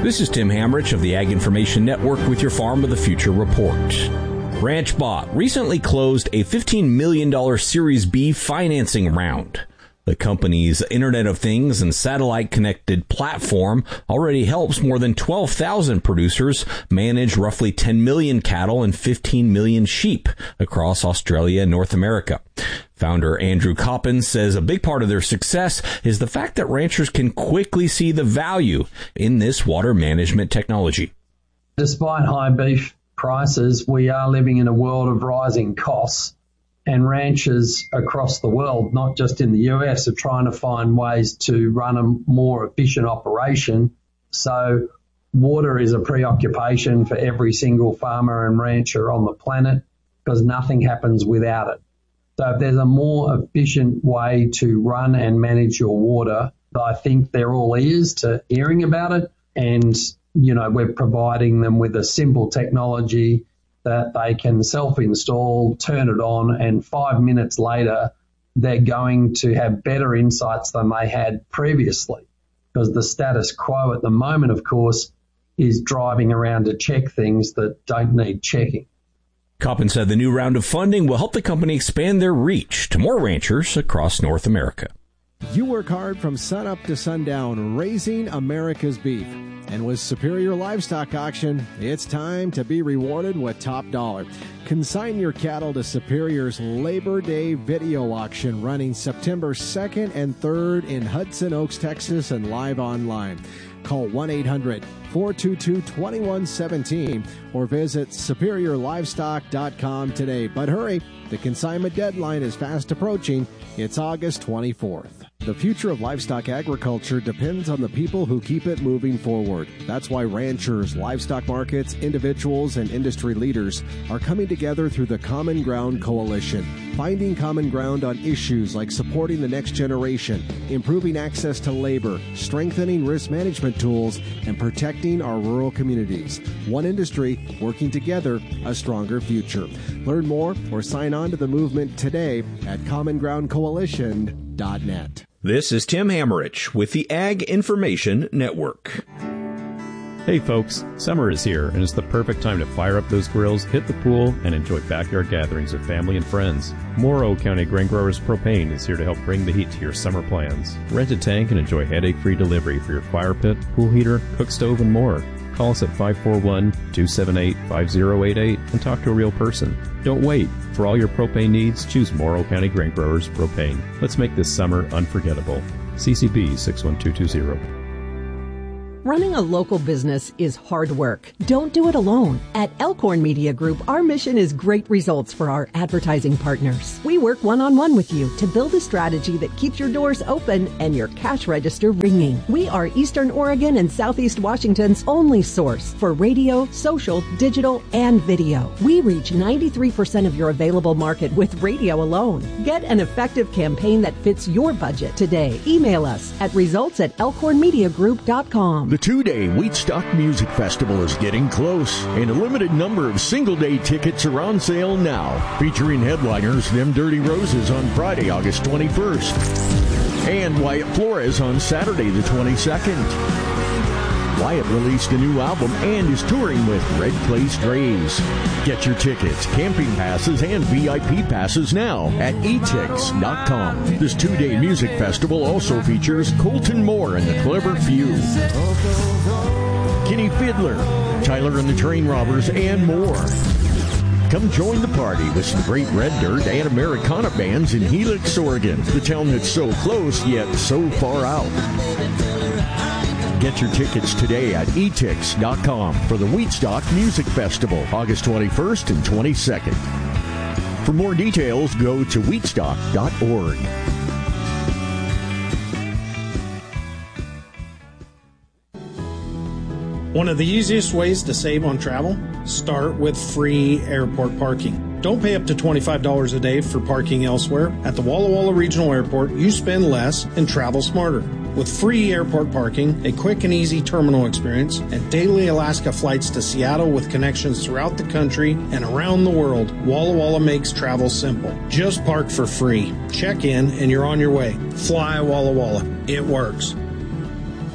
This is Tim Hamrich of the Ag Information Network with your Farm of the Future report. RanchBot recently closed a $15 million Series B financing round. The company's Internet of Things and satellite-connected platform already helps more than 12,000 producers manage roughly 10 million cattle and 15 million sheep across Australia and North America. Founder Andrew Coppins says a big part of their success is the fact that ranchers can quickly see the value in this water management technology. Despite high beef prices, we are living in a world of rising costs. And ranchers across the world, not just in the US, are trying to find ways to run a more efficient operation. So water is a preoccupation for every single farmer and rancher on the planet because nothing happens without it. So if there's a more efficient way to run and manage your water, I think they're all ears to hearing about it. And, we're providing them with a simple technology that they can self-install, turn it on, and 5 minutes later, they're going to have better insights than they had previously. Because the status quo at the moment, of course, is driving around to check things that don't need checking. Coppin said the new round of funding will help the company expand their reach to more ranchers across North America. You work hard from sunup to sundown, raising America's beef. And with Superior Livestock Auction, it's time to be rewarded with top dollar. Consign your cattle to Superior's Labor Day video auction running September 2nd and 3rd in Hudson Oaks, Texas, and live online. Call 1-800-422-2117 or visit superiorlivestock.com today. But hurry, the consignment deadline is fast approaching. It's August 24th. The future of livestock agriculture depends on the people who keep it moving forward. That's why ranchers, livestock markets, individuals, and industry leaders are coming together through the Common Ground Coalition, finding common ground on issues like supporting the next generation, improving access to labor, strengthening risk management tools, and protecting our rural communities. One industry working together, a stronger future. Learn more or sign on to the movement today at commongroundcoalition.net. This is Tim Hamrich with the Ag Information Network. Hey folks, summer is here and it's the perfect time to fire up those grills, hit the pool, and enjoy backyard gatherings with family and friends. Morrow County Grain Growers Propane is here to help bring the heat to your summer plans. Rent a tank and enjoy headache-free delivery for your fire pit, pool heater, cook stove, and more. Call us at 541-278-5088 and talk to a real person. Don't wait. For all your propane needs, choose Morrow County Grain Growers Propane. Let's make this summer unforgettable. CCB 61220. Running a local business is hard work. Don't do it alone. At Elkhorn Media Group, our mission is great results for our advertising partners. We work one-on-one with you to build a strategy that keeps your doors open and your cash register ringing. We are Eastern Oregon and Southeast Washington's only source for radio, social, digital, and video. We reach 93% of your available market with radio alone. Get an effective campaign that fits your budget today. Email us at results@elkhornmediagroup.com. The two-day Wheatstock Music Festival is getting close, and a limited number of single-day tickets are on sale now. Featuring headliners Them Dirty Roses on Friday, August 21st, and Wyatt Flores on Saturday, the 22nd. Wyatt released a new album and is touring with Red Clay Strays. Get your tickets, camping passes, and VIP passes now at etix.com. This two-day music festival also features Colton Moore and the Clever Few, Kenny Fiddler, Tyler and the Train Robbers, and more. Come join the party with some great Red Dirt and Americana bands in Helix, Oregon, the town that's so close yet so far out. Get your tickets today at etix.com for the Wheatstock Music Festival, August 21st and 22nd. For more details, go to wheatstock.org. One of the easiest ways to save on travel? Start with free airport parking. Don't pay up to $25 a day for parking elsewhere. At the Walla Walla Regional Airport, you spend less and travel smarter. With free airport parking, a quick and easy terminal experience, and daily Alaska flights to Seattle with connections throughout the country and around the world, Walla Walla makes travel simple. Just park for free. Check in and you're on your way. Fly Walla Walla. It works.